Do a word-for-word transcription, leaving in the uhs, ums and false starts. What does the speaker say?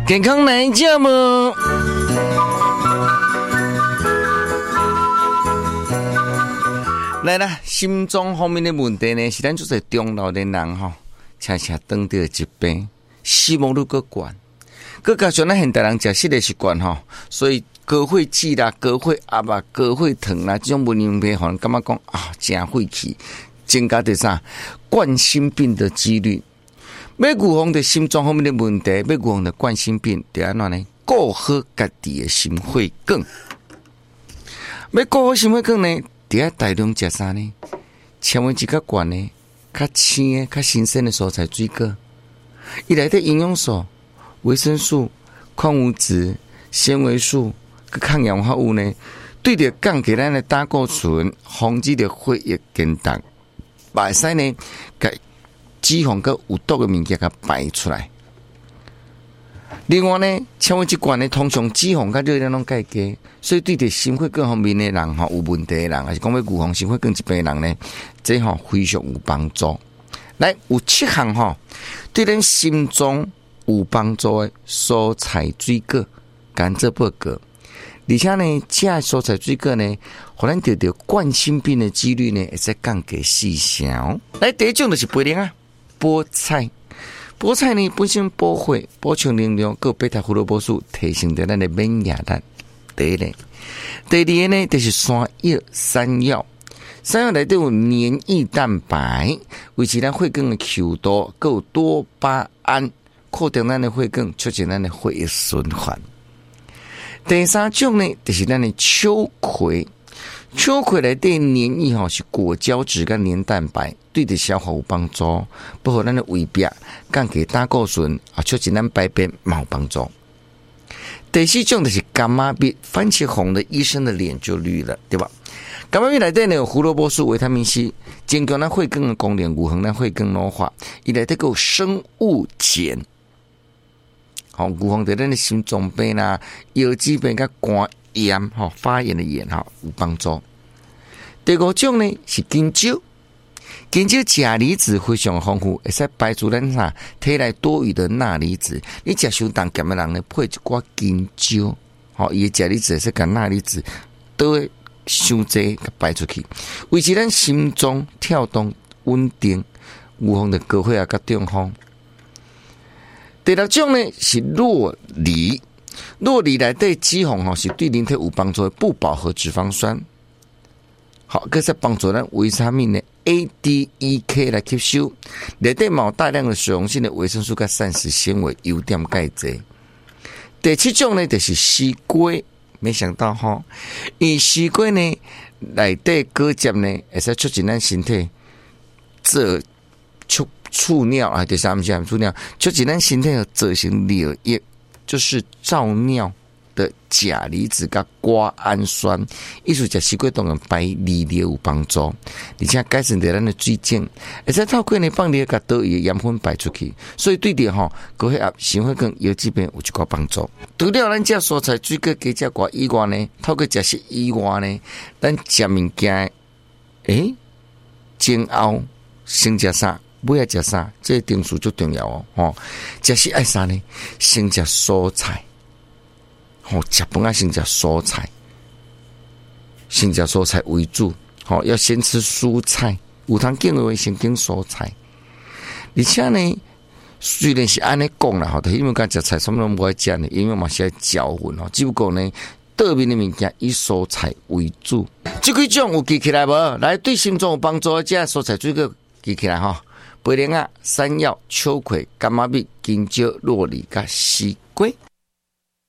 健康来节目，来啦！心脏方面的问题呢，是咱就是中老年人吼，常常得到疾病，死亡率更高。佮加上咱现代人食食的习惯吼，所以高血脂啦、高血压啊、高血糖啦，这种文明病，可能感觉讲啊，真晦气，增加的啥冠心病的几率。要预防的心脏方面的问题，要预防的冠心病，就安怎呢？顾好家己的心血管。要顾好心血管呢，就要大量食啥呢？纤维质较悬呢，较青的、较新鲜的蔬菜水果。伊内底营养素、维生素、矿物质、纤维素、佮抗氧化物呢，对着降低咱的胆固醇，防止着血液减重，袂使呢，甲脂肪佮有毒的物件甲排出来。另外呢，纤维质悬呢，通常脂肪佮热量拢介低，所以对着心血管方面的人吼，有问题的人，还是讲要预防心血管疾病的人呢，这吼非常有帮助。来，有七项吼，对咱心脏有帮助的蔬菜水果，甘蔗报告。而且呢，这蔬菜水果呢，互咱得到冠心病的几率呢，会使降低四成。来，第一种就是菠菜啊，菠菜。菠菜呢本身补血、补充能量，佮贝塔胡萝卜素，提升着咱的免疫力。第一个，第二个呢，就是山药、山药。山药内底有黏液蛋白，维持咱血管的 Q 度，佮有多巴胺，扩张咱的血管，促进咱的血液循环。第三种呢，就是咱的秋葵。秋葵内底黏液吼是果胶质跟黏蛋白，对着消化有帮助，保护咱的胃壁，降低胆固醇，啊，促进咱排便嘛有帮助。第四种就是柑仔蜜，番茄红的医生的脸就绿了，对吧？柑仔蜜内底呢有胡萝卜素、维他命 C， 增强咱血管的功能，预防咱血管老化。伊内底有生物碱，好预防着咱的心脏病啦、腰肌病甲肝炎、吼发炎的炎吼有帮助。第五种呢是金蕉，金蕉钾离子非常丰富，会使排除咱啥体内多余的钠离子。你食伤重咸的人呢，配一寡金蕉，吼伊的钾离子会使甲钠离子都会伤济排出去，维持咱心脏跳动稳定，预防着高血压甲中风。第六种呢是酪梨，酪梨内底脂肪吼是对人体有帮助的不饱和脂肪酸，好，佮是帮助咱维他命的 A D E K 来吸收，内底有大量的水溶性的维生素佮膳食纤维、优碘、钙质。第七种呢就是西瓜，没想到吼，伊西瓜呢内底果汁呢会使促进咱身体做促促尿啊，第三项促尿，促进咱身体的造成尿液，就是造尿的钾离子跟瓜氨酸，艺术食西瓜当然排利尿有帮助，而且改善着咱的水肿，而且透过呢放尿甲多余的盐分排出去，所以对着吼高血压、心血管、腰疾病有一个帮助。除了咱食蔬菜水果加食瓜以外呢，透过食食以外呢，咱食物件，诶，前后先食啥？尾要食啥？这个定数最重要哦。吼，食是爱啥呢？先食蔬菜。吼，食饭啊，先食蔬菜，先食蔬菜为主。吼，要先吃蔬菜，有通经的先经蔬菜。而且呢，虽然是安尼讲啦，吼，但因为讲食菜什么都无爱食呢，因为嘛是爱搅混吼。只不过呢，桌面的物件以蔬菜为主。这几种有记起来无？来，对心脏有帮助的这蔬菜水果记起来吼。贝莲啊、山药、秋葵、柑仔蜜、金蕉、酪梨、甲西瓜。